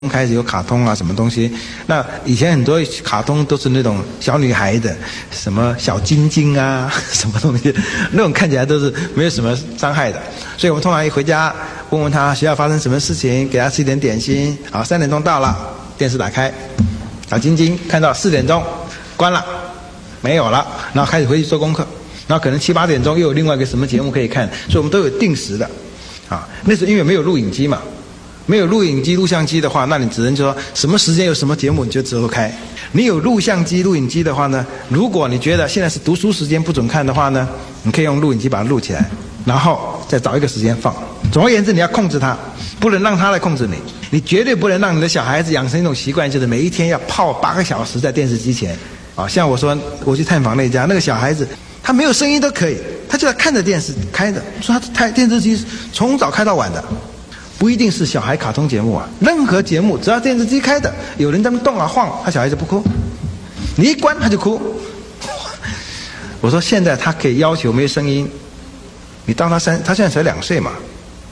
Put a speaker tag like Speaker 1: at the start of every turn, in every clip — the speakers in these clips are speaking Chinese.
Speaker 1: 开始有卡通啊什么东西。那以前很多卡通都是那种小女孩的，什么小晶晶啊什么东西，那种看起来都是没有什么伤害的。所以我们通常一回家问问他学校发生什么事情，给他吃一点点心。好，3点钟到了，电视打开，小晶晶看到4点钟关了，没有了，然后开始回去做功课。然后可能7、8点钟又有另外一个什么节目可以看，所以我们都有定时的。啊，那是因为没有录影机嘛，没有录影机、录像机的话，那你只能说什么时间有什么节目你就只会开。你有录像机、录影机的话呢，如果你觉得现在是读书时间不准看的话呢，你可以用录影机把它录起来，然后再找一个时间放。总而言之，你要控制它，不能让它来控制你。你绝对不能让你的小孩子养成一种习惯，就是每一天要泡8个小时在电视机前。啊，像我说我去探访那家，那个小孩子他没有声音都可以，他就要看着电视开着，说他电视机从早开到晚的，不一定是小孩卡通节目啊，任何节目只要电视机开的，有人在那动啊晃，他小孩子不哭，你一关他就哭。我说现在他可以要求没声音，你当他现在才2岁嘛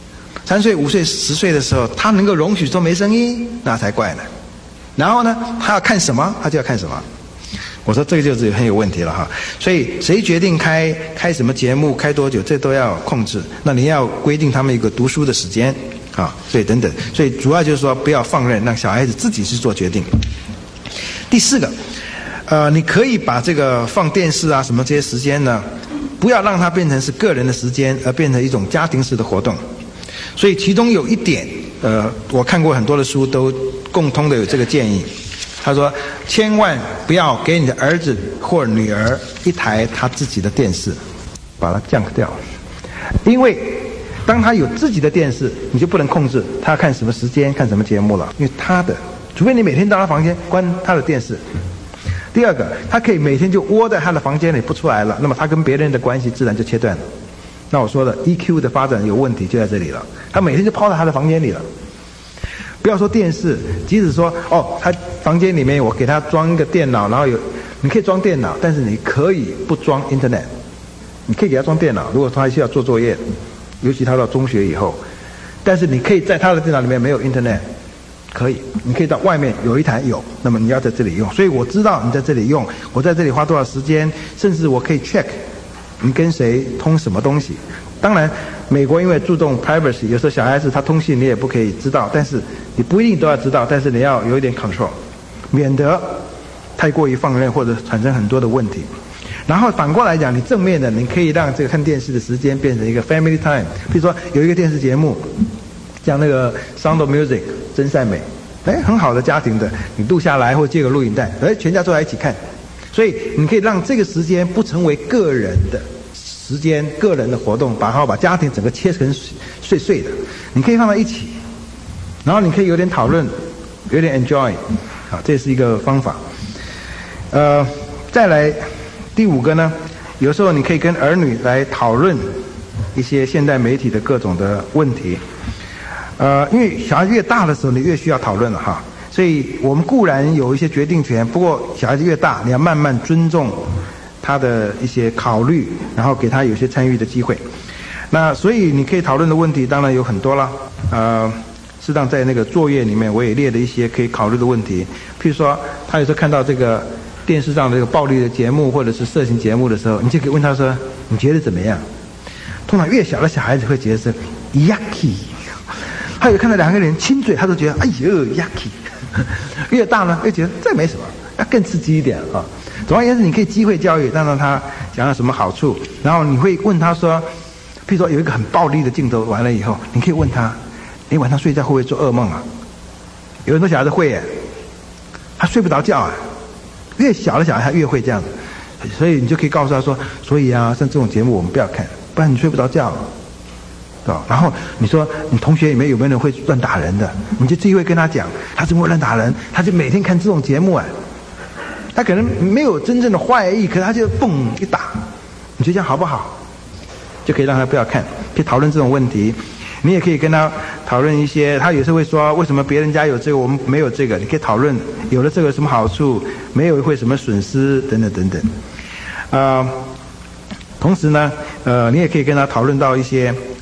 Speaker 1: ，3岁、5岁、10岁的时候，他能够容许说没声音，那才怪呢。然后呢，他要看什么，他就要看什么。我说这个就是很有问题了哈，所以谁决定开什么节目，开多久，这都要控制。那你要规定他们一个读书的时间啊，所以等等，所以主要就是说不要放任，让小孩子自己去做决定。第4个，你可以把这个放电视啊什么这些时间呢，不要让它变成是个人的时间，而变成一种家庭式的活动。所以其中有一点，我看过很多的书都共通的有这个建议。他说千万不要给你的儿子或女儿一台他自己的电视，把它降掉。因为当他有自己的电视，你就不能控制他看什么时间看什么节目了，因为他的，除非你每天到他房间关他的电视。第2个，他可以每天就窝在他的房间里不出来了，那么他跟别人的关系自然就切断了。那我说的 EQ 的发展有问题就在这里了，他每天就泡在他的房间里了。不要说电视，即使说他房间里面我给他装一个电脑，然后你可以装电脑，但是你可以不装 Internet。你可以给他装电脑，如果他需要做作业，尤其他到中学以后，但是你可以在他的电脑里面没有 Internet， 可以，你可以到外面有一台有，那么你要在这里用。所以我知道你在这里用，我在这里花多少时间，甚至我可以 check 你跟谁通什么东西。当然美国因为注重 privacy， 有时候小孩子他通信你也不可以知道，但是你不一定都要知道，但是你要有一点 control， 免得太过于放任或者产生很多的问题。然后反过来讲，你正面的，你可以让这个看电视的时间变成一个 family time。比如说有一个电视节目，像那个 Sound of Music 真善美，很好的家庭的，你录下来或借个录影带，全家坐在一起看。所以你可以让这个时间不成为个人的时间，个人的活动，把家庭整个切成碎碎的，你可以放在一起，然后你可以有点讨论，有点 enjoy， 这是一个方法。再来第5个呢，有时候你可以跟儿女来讨论一些现代媒体的各种的问题。因为小孩子越大的时候，你越需要讨论了哈。所以我们固然有一些决定权，不过小孩子越大，你要慢慢尊重他的一些考虑，然后给他有些参与的机会。那所以你可以讨论的问题当然有很多了。适当在那个作业里面我也列了一些可以考虑的问题。譬如说他有时候看到这个电视上的这个暴力的节目或者是色情节目的时候，你就可以问他说你觉得怎么样。通常越小的小孩子会觉得是 yucky， 他有看到2个人亲嘴他都觉得哎呦 yucky， 越大呢又觉得这没什么，要更刺激一点啊。总而言之，你可以机会教育，让他想要什么好处，然后你会问他说，譬如说有一个很暴力的镜头完了以后，你可以问他，你晚上睡觉会不会做噩梦啊？有很多小孩子会耶，他睡不着觉啊。越小的小孩他越会这样子，所以你就可以告诉他说，所以啊，像这种节目我们不要看，不然你睡不着觉。然后你说你同学里面有没有人会乱打人的？你就自己会跟他讲，他怎么会乱打人？他就每天看这种节目啊。他可能没有真正的坏意，可是他就嘣一打，你觉得这样好不好？就可以让他不要看，可以讨论这种问题。你也可以跟他讨论一些，他有时候会说为什么别人家有这个我们没有这个，你可以讨论有了这个有什么好处，没有会什么损失等等等等。同时呢你也可以跟他讨论到一些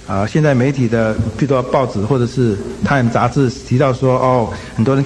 Speaker 1: 现在媒体的，譬如说报纸或者是《Time》杂志提到说，很多人